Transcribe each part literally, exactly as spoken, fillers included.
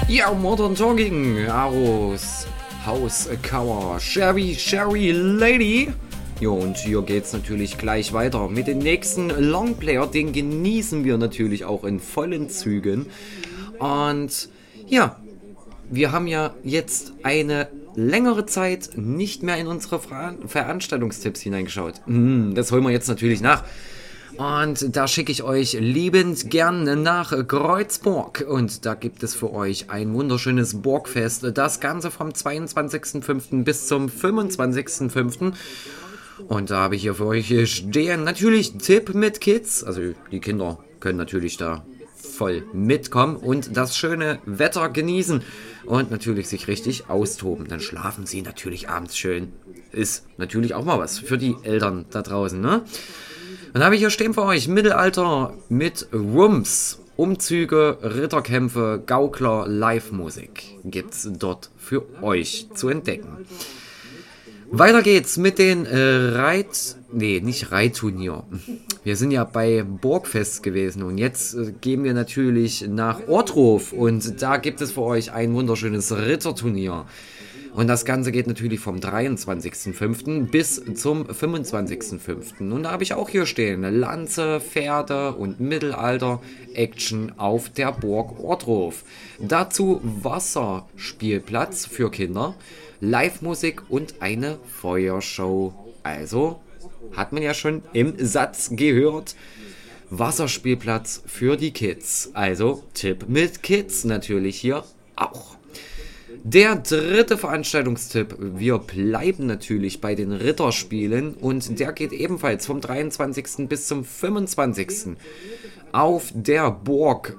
Ja, Modern Talking, Aros, House Cover, Sherry, Sherry Lady. Ja, und hier geht's natürlich gleich weiter mit dem nächsten Longplayer. Den genießen wir natürlich auch in vollen Zügen. Und ja, wir haben ja jetzt eine längere Zeit nicht mehr in unsere Ver- Veranstaltungstipps hineingeschaut. Mm, das holen wir jetzt natürlich nach. Und da schicke ich euch liebend gern nach Kreuzburg. Und da gibt es für euch ein wunderschönes Burgfest. Das Ganze vom zweiundzwanzigsten fünften bis zum fünfundzwanzigsten fünften Und da habe ich hier für euch stehen natürlich Tipp mit Kids. Also die Kinder können natürlich da voll mitkommen und das schöne Wetter genießen. Und natürlich sich richtig austoben. Dann schlafen sie natürlich abends schön. Ist natürlich auch mal was für die Eltern da draußen, ne? Dann habe ich hier stehen für euch Mittelalter mit Rums, Umzüge, Ritterkämpfe, Gaukler, Live-Musik gibt's dort für euch zu entdecken. Weiter geht's mit den äh, Reit... Nee, nicht Reitturnier. Wir sind ja bei Burgfest gewesen und jetzt äh, gehen wir natürlich nach Ortruf und da gibt es für euch ein wunderschönes Ritterturnier. Und das Ganze geht natürlich vom dreiundzwanzigsten fünften bis zum fünfundzwanzigsten fünften Und da habe ich auch hier stehen, Lanze, Pferde und Mittelalter-Action auf der Burg Ortruf. Dazu Wasserspielplatz für Kinder, Live-Musik und eine Feuershow. Also, hat man ja schon im Satz gehört, Wasserspielplatz für die Kids. Also, Tipp mit Kids natürlich hier auch. Der dritte Veranstaltungstipp, wir bleiben natürlich bei den Ritterspielen und der geht ebenfalls vom dreiundzwanzigsten bis zum fünfundzwanzigsten auf der Burg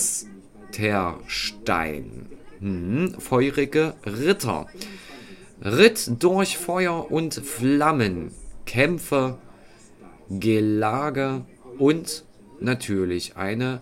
Posterstein. Hm, feurige Ritter. Ritt durch Feuer und Flammen, Kämpfe, Gelage und natürlich eine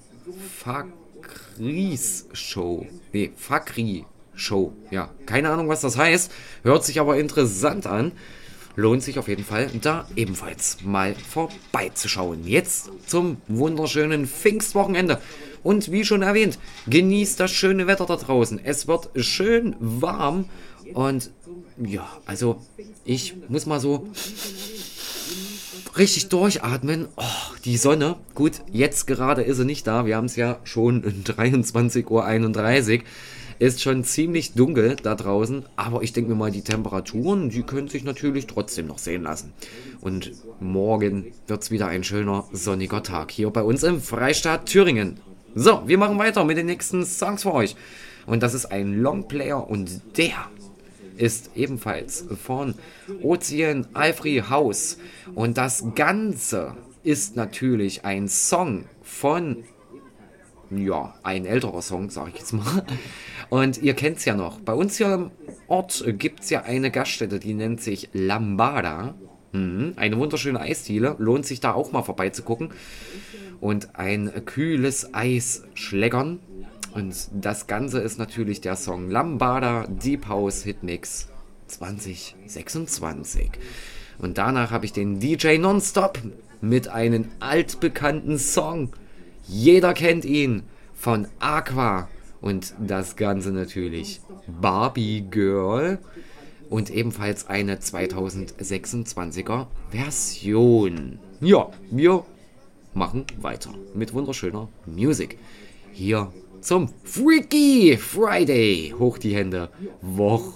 Fakris-Show. Nee, Fakri-Show. Ja, keine Ahnung, was das heißt. Hört sich aber interessant an. Lohnt sich auf jeden Fall, da ebenfalls mal vorbeizuschauen. Jetzt zum wunderschönen Pfingstwochenende. Und wie schon erwähnt, genießt das schöne Wetter da draußen. Es wird schön warm. Und ja, also ich muss mal so richtig durchatmen. Oh, die Sonne, gut, jetzt gerade ist sie nicht da. Wir haben es ja schon dreiundzwanzig Uhr einunddreißig. Ist schon ziemlich dunkel da draußen. Aber ich denke mir mal, die Temperaturen, die können sich natürlich trotzdem noch sehen lassen. Und morgen wird es wieder ein schöner sonniger Tag hier bei uns im Freistaat Thüringen. So, wir machen weiter mit den nächsten Songs für euch. Und das ist ein Longplayer und der ist ebenfalls von Ozean Ivory House. Und das Ganze ist natürlich ein Song von, ja, ein älterer Song, sage ich jetzt mal. Und ihr kennt es ja noch. Bei uns hier im Ort gibt es ja eine Gaststätte, die nennt sich Lambada. Mhm, eine wunderschöne Eisdiele. Lohnt sich da auch mal vorbeizugucken. Und ein kühles Eis schleckern. Und das Ganze ist natürlich der Song Lambada Deep House Hitmix zwanzig sechsundzwanzig. Und danach habe ich den D J Nonstop mit einem altbekannten Song. Jeder kennt ihn von Aqua. Und das Ganze natürlich Barbie Girl. Und ebenfalls eine zweitausendsechsundzwanziger Version. Ja, wir machen weiter mit wunderschöner Musik. Hier zum Freaky Friday. Hoch die Hände. Woche